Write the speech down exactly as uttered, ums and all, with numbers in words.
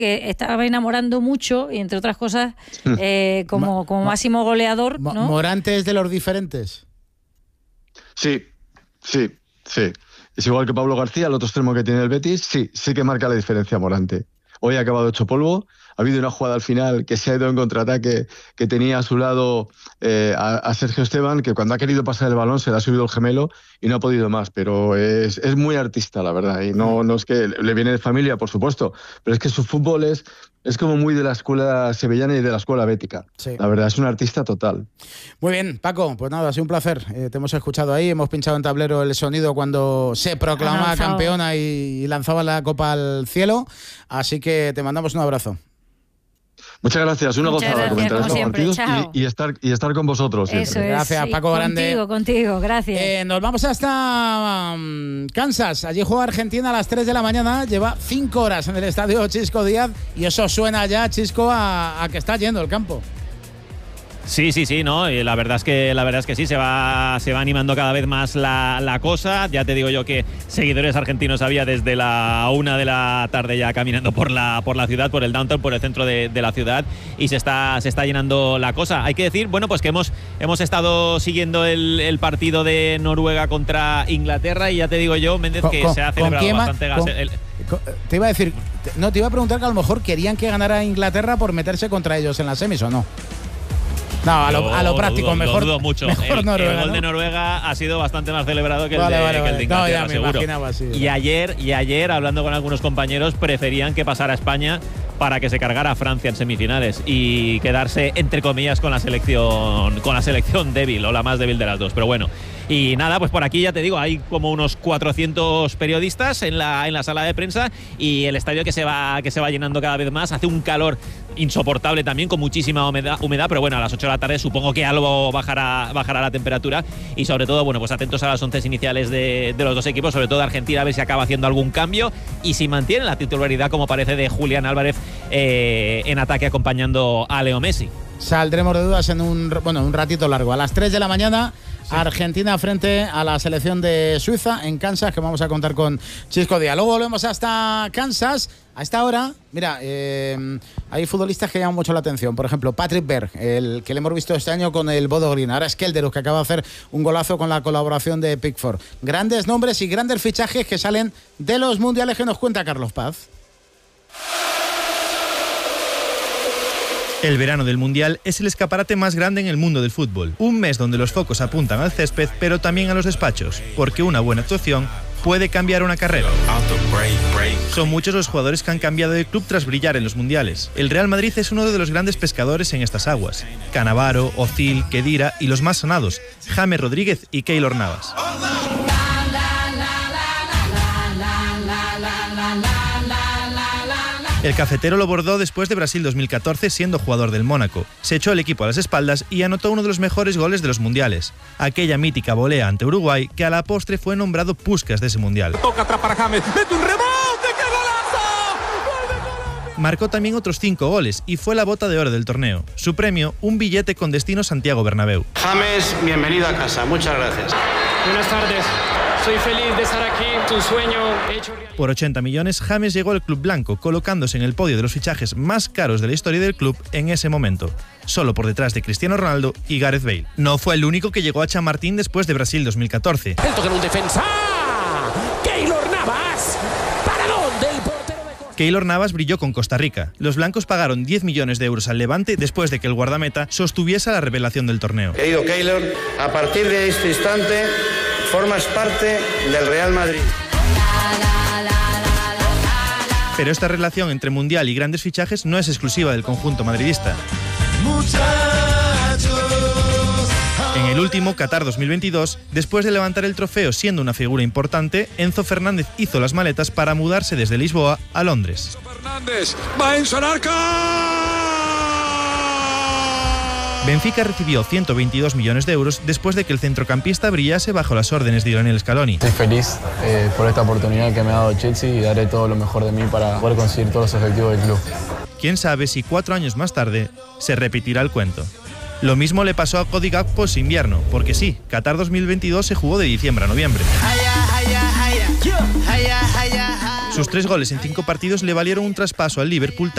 que estaba enamorando mucho y entre otras cosas eh, como, como máximo goleador, ¿no? ¿Morante es de los diferentes? Sí, sí, sí. Es igual que Pablo García, el otro extremo que tiene el Betis, sí, sí que marca la diferencia Morante. Hoy ha acabado hecho polvo. Ha habido una jugada al final que se ha ido en contraataque, que tenía a su lado eh, a, a Sergio Esteban, que cuando ha querido pasar el balón se le ha subido el gemelo y no ha podido más, pero es, es muy artista, la verdad, y no, no es que le viene de familia, por supuesto, pero es que su fútbol es, es como muy de la escuela sevillana y de la escuela bética. Sí. La verdad, es un artista total. Muy bien, Paco, pues nada, ha sido un placer. Eh, te hemos escuchado ahí, hemos pinchado en tablero el sonido cuando se proclamaba campeona y, y lanzaba la copa al cielo, así que te mandamos un abrazo. Muchas gracias, una Muchas gozada gracias, comentar estos partidos y, y, estar, y estar con vosotros siempre. Eso es, gracias, sí, Paco Grande. Contigo, contigo, gracias. Eh, nos vamos hasta um, Kansas. Allí juega Argentina a las tres de la mañana. Lleva cinco horas en el estadio Chisco Díaz y eso suena ya, Chisco, a, a que está yendo el campo. Sí, sí, sí, no, y la verdad es que la verdad es que sí, se va, se va animando cada vez más la, la cosa. Ya te digo yo que seguidores argentinos había desde la una de la tarde ya caminando por la, por la ciudad, por el downtown, por el centro de, de la ciudad, y se está, se está llenando la cosa. Hay que decir, bueno, pues que hemos, hemos estado siguiendo el, el partido de Noruega contra Inglaterra, y ya te digo yo, Méndez, que con, se ha celebrado bastante gas. Con, el, con, te iba a decir, no, te iba a preguntar que a lo mejor querían que ganara Inglaterra por meterse contra ellos en las semis, ¿o no? No, a lo, a lo práctico, lo dudo, mejor, lo dudo mucho. mejor el, Noruega, el gol ¿no? de Noruega ha sido bastante más celebrado que el, vale, de, vale, que el vale. de Inglaterra, no, ya me seguro. imaginaba así, y, ayer, y ayer, hablando con algunos compañeros, preferían que pasara España para que se cargara a Francia en semifinales y quedarse, entre comillas, con la selección con la selección débil, o la más débil de las dos. Pero bueno, y nada, pues por aquí ya te digo, hay como unos cuatrocientos periodistas en la, en la sala de prensa, y el estadio que se va que se va llenando cada vez más. Hace un calor insoportable también, con muchísima humedad, humedad pero bueno, a las ocho de la tarde supongo que algo bajará, bajará la temperatura, y sobre todo, bueno, pues atentos a las once iniciales de, de los dos equipos, sobre todo de Argentina, a ver si acaba haciendo algún cambio y si mantiene la titularidad, como parece, de Julián Álvarez eh, en ataque, acompañando a Leo Messi. Saldremos de dudas en un, bueno, un ratito largo. A las tres de la mañana, sí. Argentina frente a la selección de Suiza en Kansas, que vamos a contar con Chisco Díaz. Luego volvemos hasta Kansas. A esta hora, mira, eh, hay futbolistas que llaman mucho la atención. Por ejemplo, Patrick Berg, el que le hemos visto este año con el Bodo Glimt. Ahora es Kelderus, que acaba de hacer un golazo con la colaboración de Pickford. Grandes nombres y grandes fichajes que salen de los mundiales, que nos cuenta Carlos Paz. El verano del Mundial es el escaparate más grande en el mundo del fútbol. Un mes donde los focos apuntan al césped, pero también a los despachos, porque una buena actuación puede cambiar una carrera. Son muchos los jugadores que han cambiado de club tras brillar en los mundiales. El Real Madrid es uno de los grandes pescadores en estas aguas. Cannavaro, Ozil, Khedira y los más sonados, James Rodríguez y Keylor Navas. El cafetero lo bordó después de Brasil dos mil catorce, siendo jugador del Mónaco. Se echó el equipo a las espaldas y anotó uno de los mejores goles de los mundiales. Aquella mítica volea ante Uruguay, que a la postre fue nombrado Puskás de ese mundial. Toca atrás para James, mete un rebote, ¡qué golazo! Marcó también otros cinco goles y fue la bota de oro del torneo. Su premio, un billete con destino Santiago Bernabéu. James, bienvenido a casa. Muchas gracias. Buenas tardes. Soy feliz de estar aquí, tu sueño hecho realidad. Por ochenta millones, James llegó al club blanco, colocándose en el podio de los fichajes más caros de la historia del club en ese momento, solo por detrás de Cristiano Ronaldo y Gareth Bale. No fue el único que llegó a Chamartín después de Brasil dos mil catorce. El toque en un defensa. Keylor Navas. Paradón del portero de... Keylor Navas brilló con Costa Rica. Los blancos pagaron diez millones de euros al Levante después de que el guardameta sostuviese la revelación del torneo. Querido Keylor, a partir de este instante formas parte del Real Madrid. Pero esta relación entre mundial y grandes fichajes no es exclusiva del conjunto madridista. En el último Qatar dos mil veintidós, después de levantar el trofeo siendo una figura importante, Enzo Fernández hizo las maletas para mudarse desde Lisboa a Londres. Fernández va en Sonarca. Benfica recibió ciento veintidós millones de euros después de que el centrocampista brillase bajo las órdenes de Lionel Scaloni. Estoy feliz eh, por esta oportunidad que me ha dado Chelsea y daré todo lo mejor de mí para poder conseguir todos los objetivos del club. Quién sabe si cuatro años más tarde se repetirá el cuento. Lo mismo le pasó a Cody Gakpo ese invierno, porque sí, Qatar dos mil veintidós se jugó de diciembre a noviembre. Sus tres goles en cinco partidos le valieron un traspaso al Liverpool